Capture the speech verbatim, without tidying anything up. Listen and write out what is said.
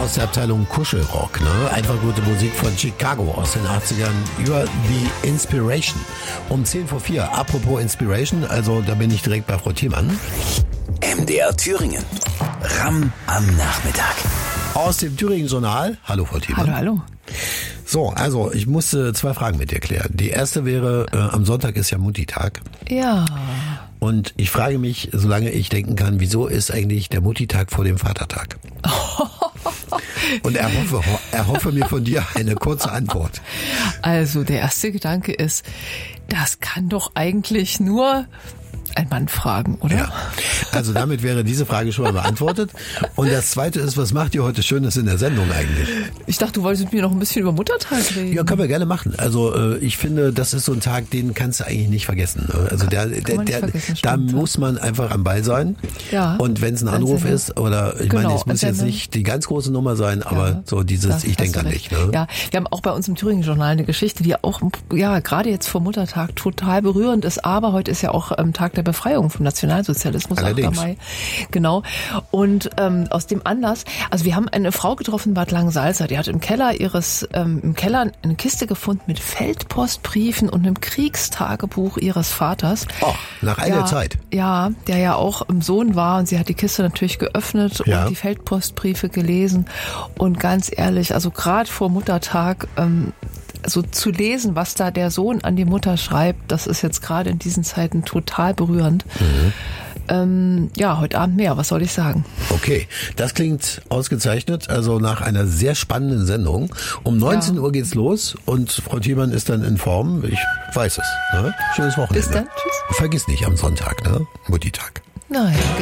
aus der Abteilung Kuschelrock, ne? Einfach gute Musik von Chicago aus den achtzigern über The Inspiration. Um zehn vor vier. Apropos Inspiration, also da bin ich direkt bei Frau Thiemann. M D R Thüringen. Ram am Nachmittag. Aus dem Thüringen-Journal. Hallo, Frau Thiemann. Hallo, hallo. So, also ich musste zwei Fragen mit dir klären. Die erste wäre, äh, am Sonntag ist ja Mutti-Tag. Ja. Und ich frage mich, solange ich denken kann, wieso ist eigentlich der Mutti-Tag vor dem Vatertag? Und er hoffe, er hoffe mir von dir eine kurze Antwort. Also der erste Gedanke ist, das kann doch eigentlich nur ein Mann fragen, oder? Ja, also damit wäre diese Frage schon mal beantwortet. Und das zweite ist, was macht ihr heute Schönes in der Sendung eigentlich? Ich dachte, du wolltest mit mir noch ein bisschen über Muttertag reden. Ja, können wir gerne machen. Also äh, ich finde, das ist so ein Tag, den kannst du eigentlich nicht vergessen. Also der, der, der, der da muss man einfach am Ball sein. Ja. Und wenn es ein Anruf ist, oder ich genau, meine, es muss jetzt nicht die ganz große Nummer sein, aber ja, so dieses, ich denke an dich. Ne? Ja, wir haben auch bei uns im Thüringen-Journal eine Geschichte, die auch, ja, gerade jetzt vor Muttertag total berührend ist, aber heute ist ja auch ähm, Tag der Befreiung vom Nationalsozialismus. Allerdings. achter Mai. Genau. Und ähm, aus dem Anlass, also wir haben eine Frau getroffen in Bad Langensalza, die hat im Keller ihres, ähm, im Keller eine Kiste gefunden mit Feldpostbriefen und einem Kriegstagebuch ihres Vaters. Oh, nach einer ja, Zeit. Ja, der ja auch im Sohn war und sie hat die Kiste natürlich geöffnet ja. und die Feldpostbriefe gelesen. Und ganz ehrlich, also gerade vor Muttertag, ähm, so zu lesen, was da der Sohn an die Mutter schreibt, das ist jetzt gerade in diesen Zeiten total berührend. Mhm. Ähm, ja, heute Abend mehr, was soll ich sagen? Okay, das klingt ausgezeichnet, also nach einer sehr spannenden Sendung. Um neunzehn ja. Uhr geht's los und Frau Thiemann ist dann in Form, ich weiß es. Ne? Schönes Wochenende. Bis dann, tschüss. Vergiss nicht am Sonntag, ne? Mutti-Tag. Nein,